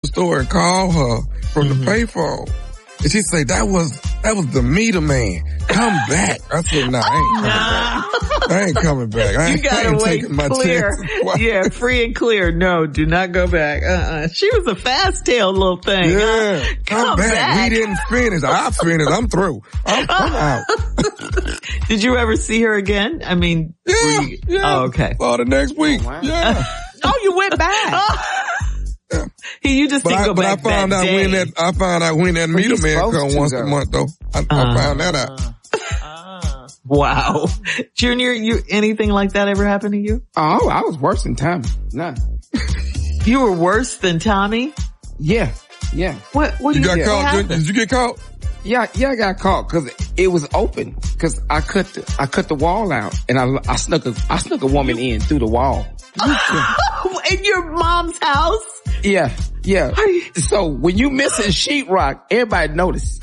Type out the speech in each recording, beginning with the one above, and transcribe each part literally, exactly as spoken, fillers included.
store and call her from mm-hmm. the payphone. And she say, that was, that was the meter man. Come back. I said, nah, I ain't coming nah. back. I ain't coming back. I ain't, you gotta I ain't wait taking my clear. Yeah, free and clear. No, do not go back. Uh-uh. She was a fast-tailed little thing. Yeah. Huh? Come, come back. back. We didn't finish. I finished. I'm through. I'm, I'm out. Did you ever see her again? I mean, yeah. You, yeah. Oh, okay. Well, the next week. Oh, wow. Yeah. Oh, you went back. Yeah. You just but didn't I, go but back I found that out day. when that I found out when that meter man come once though. a month though. I, uh, I found that out. Uh, wow, Junior, you anything like that ever happened to you? Oh, I was worse than Tommy. None. You were worse than Tommy? Yeah, yeah. What? What you did got you caught? Did, did you get caught? Yeah, yeah, I got caught because it was open. Because I cut the I cut the wall out and I I snuck a I snuck a woman in through the wall. In your mom's house? Yeah, yeah. So when you missing sheetrock, everybody noticed.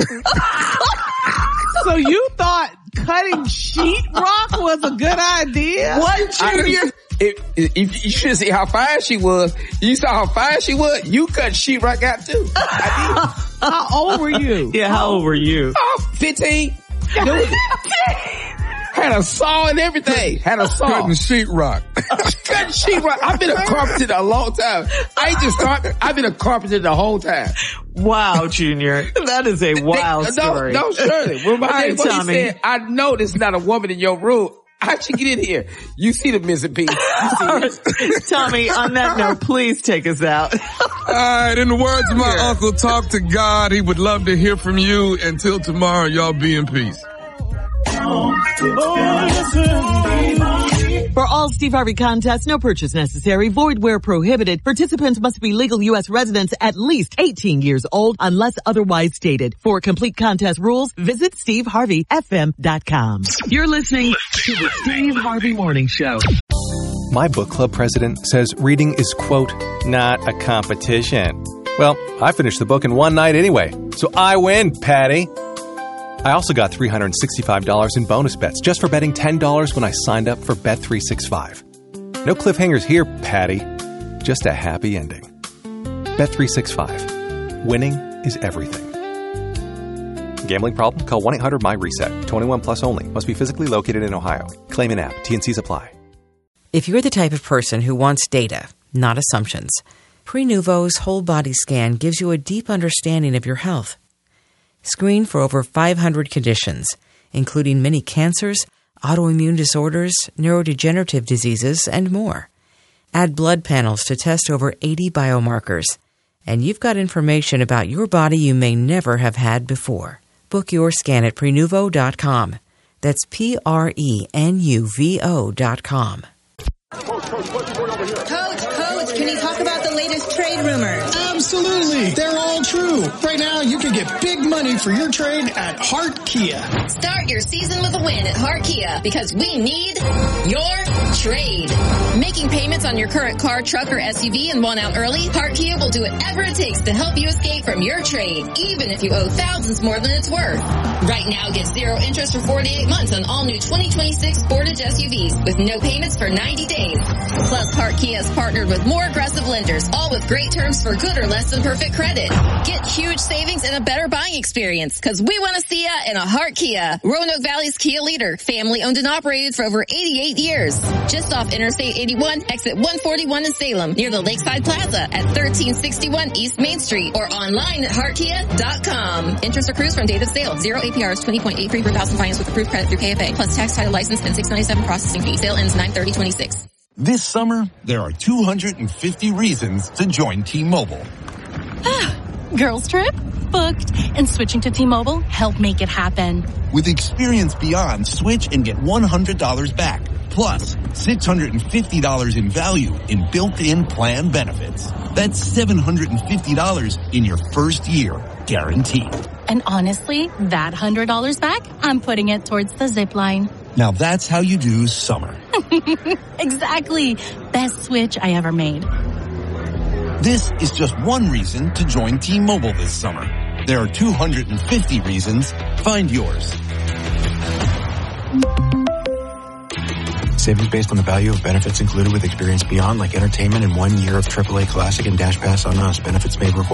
So you thought cutting sheetrock was a good idea? What, Junior? If, if you should see how fine she was, you saw how fine she was, you cut sheetrock out too. I did. How old were you? Yeah, how old were you? Oh, fifteen. Had a saw and everything. Had a saw. Cutting sheetrock. Cutting sheetrock. I've been a carpenter a long time. I ain't just carpenter. I've been a carpenter the whole time. Wow, Junior. That is a wild they, story. No, no, Shirley. Remind right, me what Tommy. he said. I know there's not a woman in your room. How'd she get in here? You see the missing piece. You see it. Tommy, on that note, please take us out. All right, in the words of my yeah. uncle, talk to God. He would love to hear from you. Until tomorrow, y'all be in peace. For all Steve Harvey contests, no purchase necessary, void where prohibited. Participants must be legal U S residents at least eighteen years old unless otherwise stated. For complete contest rules, visit steve harvey f m dot com. You're listening to the Steve Harvey Morning Show. My book club president says reading is, quote, not a competition. Well, I finished the book in one night anyway, so I win, Patty. I also got three hundred sixty-five dollars in bonus bets just for betting ten dollars when I signed up for Bet three sixty-five. No cliffhangers here, Patty. Just a happy ending. Bet three sixty-five. Winning is everything. Gambling problem? Call one eight hundred M Y reset. twenty-one plus only. Must be physically located in Ohio. Claim in app. T and Cs apply. If you're the type of person who wants data, not assumptions, Prenuvo's whole body scan gives you a deep understanding of your health. Screen for over five hundred conditions, including many cancers, autoimmune disorders, neurodegenerative diseases, and more. Add blood panels to test over eighty biomarkers. And you've got information about your body you may never have had before. Book your scan at Prenuvo dot com. That's P R E N U V O dot com. Coach, Coach, Coach, can you talk about the latest trade rumors? Absolutely. They're all true. Right now, you can get big money for your trade at Hart Kia. Start your season with a win at Hart Kia because we need your trade. Making payments on your current car, truck, or S U V and want out early? Hart Kia will do whatever it takes to help you escape from your trade, even if you owe thousands more than it's worth. Right now, get zero interest for forty-eight months on all new twenty twenty-six Sportage S U Vs with no payments for ninety days. Plus, Hart Kia has partnered with more aggressive lenders, all with great terms for good or less than perfect credit. Get huge savings and a better buying experience, because we want to see ya in a Hart Kia. Roanoke Valley's Kia leader, family owned and operated for over eighty-eight years. Just off Interstate eighty-one, exit one forty-one in Salem, near the Lakeside Plaza at thirteen sixty-one East Main Street, or online at hart kia dot com. Interest accrues from date of sale. Zero A P R is twenty point eight three per thousand finance with approved credit through K F A, plus tax, title, license, and six ninety-seven processing fee. Sale ends nine thirty twenty-six. This summer, there are two hundred fifty reasons to join T-Mobile. Girls trip? Booked. And switching to T-Mobile helped make it happen. With Experience Beyond, switch and get one hundred dollars back. Plus, six hundred fifty dollars in value in built-in plan benefits. That's seven hundred fifty dollars in your first year, guaranteed. And honestly, that one hundred dollars back, I'm putting it towards the zip line. Now that's how you do summer. Exactly. Best switch I ever made. This is just one reason to join T-Mobile this summer. There are two hundred fifty reasons. Find yours. Savings based on the value of benefits included with Experience Beyond, like entertainment and one year of triple A Classic and Dash Pass on us. Benefits may require